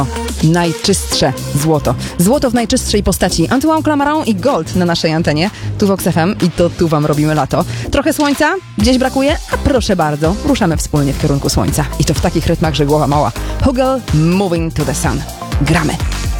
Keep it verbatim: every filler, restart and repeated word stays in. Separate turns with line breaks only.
Najczystsze złoto. Złoto w najczystszej postaci. Antoine Clamaran i Gold na naszej antenie. Tu Vox F M i to tu wam robimy lato. Trochę słońca? Gdzieś brakuje? A proszę bardzo. Ruszamy wspólnie w kierunku słońca. I to w takich rytmach, że głowa mała. Hugel, Moving to the Sun. Gramy.